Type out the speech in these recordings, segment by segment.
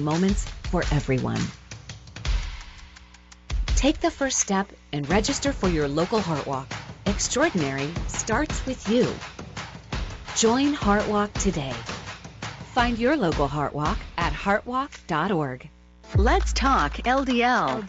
life-changing moments for everyone. Take the first step and register for your local Heart Walk. Extraordinary starts with you. Join Heart Walk today. Find your local Heart Walk at heartwalk.org. Let's talk LDL.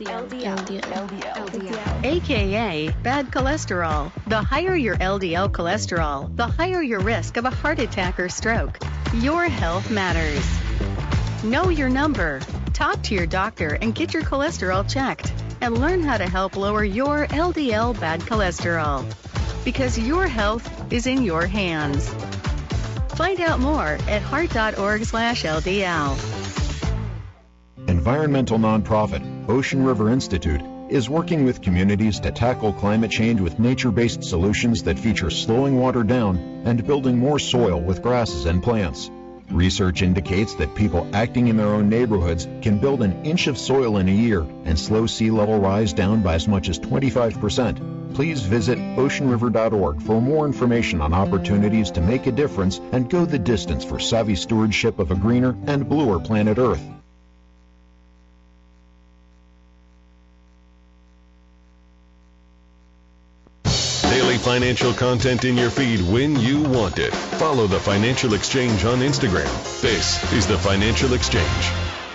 AKA bad cholesterol. The higher your LDL cholesterol, the higher your risk of a heart attack or stroke. Your health matters. Know your number. Talk to your doctor and get your cholesterol checked. And learn how to help lower your LDL bad cholesterol. Because your health is in your hands. Find out more at heart.org/LDL. Environmental nonprofit Ocean River Institute is working with communities to tackle climate change with nature-based solutions that feature slowing water down and building more soil with grasses and plants. Research indicates that people acting in their own neighborhoods can build an inch of soil in a year and slow sea level rise down by as much as 25%. Please visit oceanriver.org for more information on opportunities to make a difference and go the distance for savvy stewardship of a greener and bluer planet Earth. Daily financial content in your feed when you want it. Follow the Financial Exchange on Instagram. This is the Financial Exchange.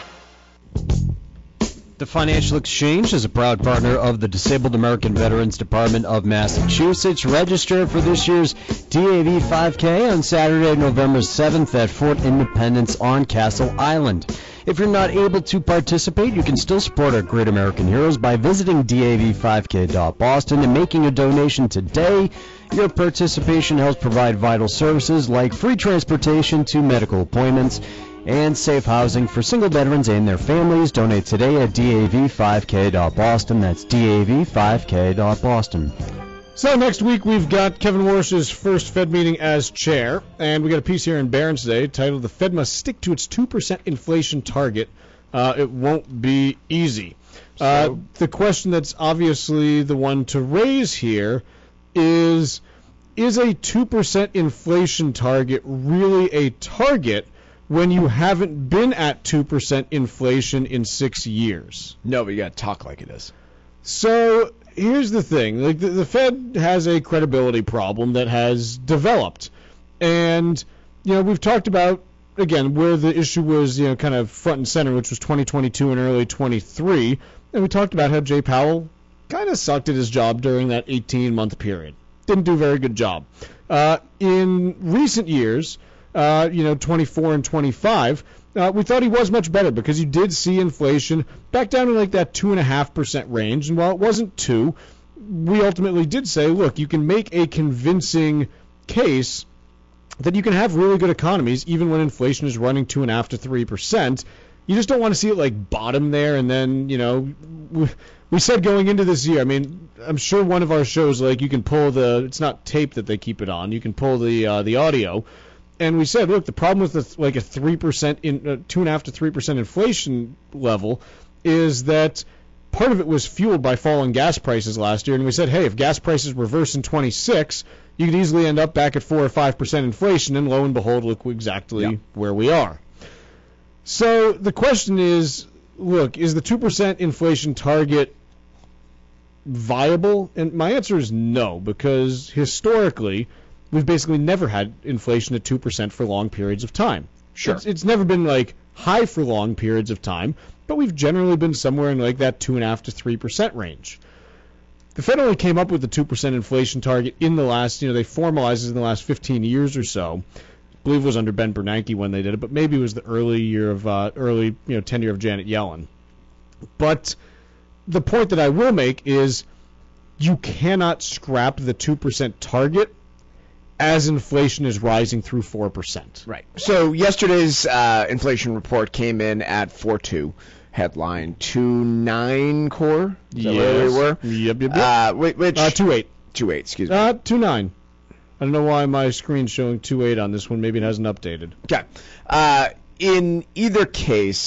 The Financial Exchange is a proud partner of the Disabled American Veterans Department of Massachusetts. Register for this year's DAV 5K on Saturday, November 7th at Fort Independence on Castle Island. If you're not able to participate, you can still support our great American heroes by visiting dav5k.boston and making a donation today. Your participation helps provide vital services like free transportation to medical appointments and safe housing for single veterans and their families. Donate today at dav5k.boston. That's dav5k.boston. So next week we've got Kevin Warsh's first Fed meeting as chair, and we got a piece here in Barron's today titled "The Fed Must Stick to Its 2% Inflation Target. It Won't Be Easy." The question that's obviously the one to raise here is a 2% inflation target really a target when you haven't been at 2% inflation in 6 years? No, but you got to talk like it is. So here's the thing. Like the Fed has a credibility problem that has developed. And, we've talked about, again, where the issue was, kind of front and center, which was 2022 and early 23. And we talked about how Jay Powell kind of sucked at his job during that 18-month period. Didn't do a very good job. In recent years, 24 and 25, we thought he was much better because you did see inflation back down to like that 2.5% range. And while it wasn't 2, we ultimately did say, look, you can make a convincing case that you can have really good economies even when inflation is running 2.5 to 3%. You just don't want to see it like bottom there and then, we said going into this year, I mean, I'm sure one of our shows, like you can pull it's not tape that they keep it on, you can pull the audio. And we said, look, the problem with a 3% in 2.5 to 3% inflation level is that part of it was fueled by falling gas prices last year. And we said, hey, if gas prices reverse in 26, you could easily end up back at 4 or 5% inflation. And lo and behold, look exactly where we are. So the question is, look, is the 2% inflation target viable? And my answer is no, because historically, we've basically never had inflation at 2% for long periods of time. Sure. It's never been like high for long periods of time, but we've generally been somewhere in like that 2.5 to 3% range. The Fed only came up with the 2% inflation target in the last, they formalized it in the last 15 years or so. I believe it was under Ben Bernanke when they did it, but maybe it was the tenure of Janet Yellen. But the point that I will make is you cannot scrap the 2% target as inflation is rising through 4%. Right. So yesterday's inflation report came in at 4.2. Headline 2.9 core. Is that where we were? Yep. Which 2.8. 2.8. Excuse me. 2.9. I don't know why my screen's showing 2.8 on this one. Maybe it hasn't updated. Okay. In either case,